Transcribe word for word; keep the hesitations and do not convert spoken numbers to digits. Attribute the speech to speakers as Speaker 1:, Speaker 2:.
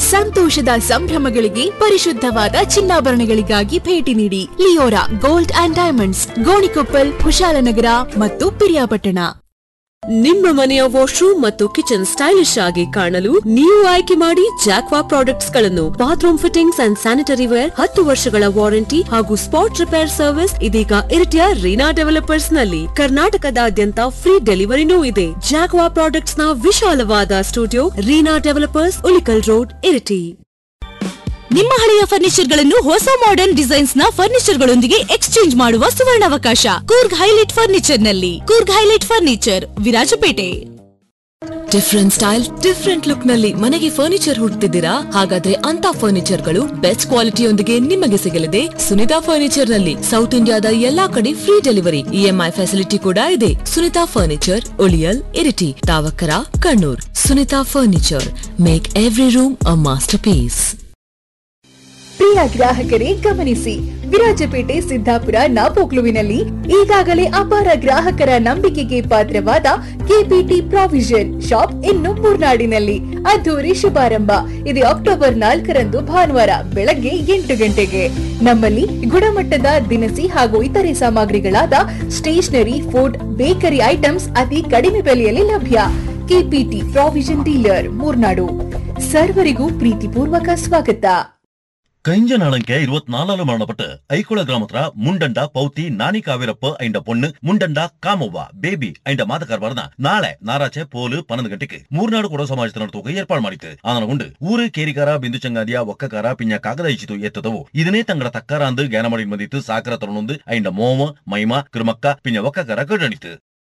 Speaker 1: ಸಂತೋಷದ ಸಂಭ್ರಮಗಳಿಗೆ ಪರಿಶುದ್ಧವಾದ ಚಿನ್ನಾಭರಣಗಳಿಗಾಗಿ ಭೇಟಿ ನೀಡಿ Leora gold and diamonds, Gonikoppal, Kushalnagar ಮತ್ತು ಪಿರಿಯಾಪಟ್ಟಣ.
Speaker 2: ನಿಮ್ಮ ಮನೆಯ ವಾಶ್ರೂಮ್ ಮತ್ತು ಕಿಚನ್ ಸ್ಟೈಲಿಶ್ ಆಗಿ ಕಾಣಲು ನೀವು ಆಯ್ಕೆ ಮಾಡಿ ಜಾಕ್ವಾ ಪ್ರಾಡಕ್ಟ್ಸ್ ಗಳನ್ನು. Bathroom fittings and sanitary wear, ಹತ್ತು ವರ್ಷಗಳ ವಾರಂಟಿ ಹಾಗೂ ಸ್ಪಾಟ್ ರಿಪೇರ್ ಸರ್ವಿಸ್ ಇದೀಗ ಇರಿಟಿಯ ರೀನಾ ಡೆವಲಪರ್ಸ್ ನಲ್ಲಿ. ಕರ್ನಾಟಕದಾದ್ಯಂತ ಫ್ರೀ ಡೆಲಿವರಿನೂ ಇದೆ. ಜಾಕ್ವಾ ಪ್ರಾಡಕ್ಟ್ಸ್ ನ ವಿಶಾಲವಾದ studio, Reena developers, Ulikkal road, Iritty.
Speaker 1: ನಿಮ್ಮ ಹಳೆಯ ಫರ್ನಿಚರ್ ಗಳನ್ನು ಹೊಸ ಮಾಡರ್ನ್ ಡಿಸೈನ್ಸ್ ನ ಫರ್ನಿಚರ್ ಗಳೊಂದಿಗೆ ಎಕ್ಸ್ಚೇಂಜ್ ಮಾಡುವ ಸುವರ್ಣಾವಕಾಶ ಕೂರ್ಗ್ ಹೈಲೈಟ್ ಫರ್ನಿಚರ್ ನಲ್ಲಿ. Coorg highlight furniture, Virajpet.
Speaker 2: Different style, different look ನಲ್ಲಿ ಮನೆಗೆ ಫರ್ನಿಚರ್ ಹುಡುಕ್ತಿದ್ದೀರಾ? ಹಾಗಾದ್ರೆ ಅಂತ ಫರ್ನಿಚರ್ ಗಳು ಬೆಸ್ಟ್ ಕ್ವಾಲಿಟಿಯೊಂದಿಗೆ ನಿಮಗೆ ಸಿಗಲಿದೆ ಸುನಿತಾ ಫರ್ನಿಚರ್ ನಲ್ಲಿ. ಸೌತ್ ಇಂಡಿಯಾದ ಎಲ್ಲಾ ಕಡೆ ಫ್ರೀ ಡೆಲಿವರಿ, ಇಎಂಐ ಫೆಸಿಲಿಟಿ ಕೂಡ ಇದೆ. Sunita furniture, ಉಳಿಯಲ್, Iritty, ತಾವಕರ, Kannur. Sunita furniture, make every room ಅ ಮಾಸ್ಟರ್ ಪೀಸ್.
Speaker 3: ಪ್ರಿಯ ಗ್ರಾಹಕರೇ ಗಮನಿಸಿ, ವಿರಾಜಪೇಟೆ, ಸಿದ್ದಾಪುರ, ನಾಪೋಕ್ಲುವಿನಲ್ಲಿ ಈಗಾಗಲೇ ಅಪಾರ ಗ್ರಾಹಕರ ನಂಬಿಕೆಗೆ ಪಾತ್ರವಾದ ಕೆಪಿಟಿ ಪ್ರಾವಿಷನ್ ಶಾಪ್ ಇನ್ನು ಮೂರ್ನಾಡಿನಲ್ಲಿ ಅದ್ದೂರಿ ಶುಭಾರಂಭ. ಇದು ಅಕ್ಟೋಬರ್ ನಾಲ್ಕರಂದು ಭಾನುವಾರ ಬೆಳಗ್ಗೆ ಎಂಟು ಗಂಟೆಗೆ. ನಮ್ಮಲ್ಲಿ ಗುಣಮಟ್ಟದ ದಿನಸಿ ಹಾಗೂ ಇತರೆ ಸಾಮಗ್ರಿಗಳಾದ ಸ್ಟೇಷನರಿ, ಫುಡ್, ಬೇಕರಿ ಐಟಮ್ಸ್ ಅತಿ ಕಡಿಮೆ ಬೆಲೆಯಲ್ಲಿ ಲಭ್ಯ. KPT provision dealer, Murnad. ಸರ್ವರಿಗೂ ಪ್ರೀತಿಪೂರ್ವಕ ಸ್ವಾಗತ.
Speaker 4: കഴിഞ്ഞ നാളെങ്കിൽ ഇരുപത്തിനാലാല് മരണപ്പെട്ട് ഐക്കുള ഗ്രാമത്ര മുണ്ടണ്ട പൗത്തി നാനി കാവേരപ്പ് അതിന്റെ പൊണ്ണ് മുണ്ടണ്ട കാമವ್ವ ಬೇಬಿ അതിന്റെ ಮಾತಕರ್ ಬರ್ನ ನಾಳೆ ನಾರಾಚೆ ಪೋಲು ಪನ್ನೊಂದು ಗಂಟೆಗೆ ಮೂರ್ನಾಡು ಕೊಡೋ ಸಮಾಜದ ನಡತೋಕ ಏರ್ಪಾಡು ಮಾಡಿತ್ತು. ಆನಗೊಂಡು ಊರು ಕೇರಿಕಾರ ಬಿಂದು ಚಂಗಾದಿಯ ಒಕ್ಕಕಾರ ಪಿಂಜ ಕಾಗದ ಇಚ್ಚಿತು ಎತ್ತದವು ಇದನ್ನೇ ತಂಗಡ ತಕ್ಕಾರ ಅಂದು ಜ್ಞಾನ ಮಾಡಿ ಬಂದಿತ್ತು. ಸಾಕರ ತರುಣೊಂದು അതിന്റെ മോമ് മൈമ കിരുമക്ക പിന്നെ ഒക്കക്കര കേട്ടണിത്ത്.